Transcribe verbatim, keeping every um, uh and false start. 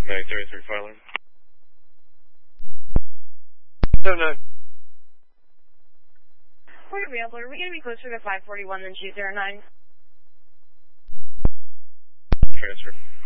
nine thirty-three, Filer. seven nine. We're available. Are we going to be closer to five forty-one than two zero nine? Transfer.